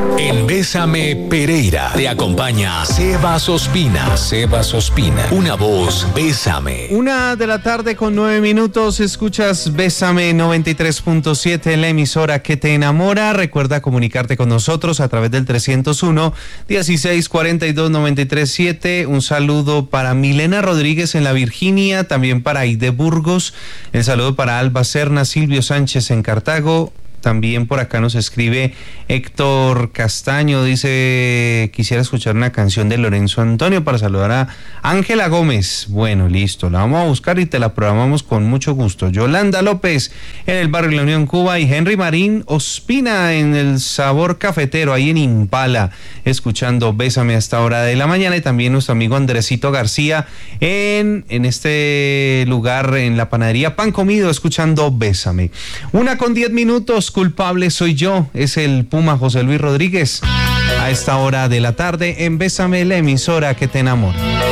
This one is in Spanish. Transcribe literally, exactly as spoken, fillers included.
En Bésame Pereira te acompaña Sebas Ospina. Sebas Ospina, una voz Bésame. Una de la tarde con nueve minutos, escuchas Bésame noventa y tres punto siete, la emisora que te enamora. Recuerda comunicarte con nosotros a través del trescientos uno, dieciséis cuarenta y dos, noventa y tres siete. Un saludo para Milena Rodríguez en la Virginia, también para Aide Burgos. El saludo para Alba Serna, Silvio Sánchez en Cartago. También por acá nos escribe Héctor Castaño, dice, quisiera escuchar una canción de Lorenzo Antonio para saludar a Ángela Gómez. Bueno, listo, la vamos a buscar y te la programamos con mucho gusto. Yolanda López en el barrio La Unión, Cuba, y Henry Marín Ospina en el Sabor Cafetero, ahí en Impala, escuchando Bésame a esta hora de la mañana. Y también nuestro amigo Andresito García en, en este lugar, en la panadería Pan Comido, escuchando Bésame. Una con diez minutos. Culpable soy yo, es el Puma José Luis Rodríguez a esta hora de la tarde en Bésame, la emisora que te enamora.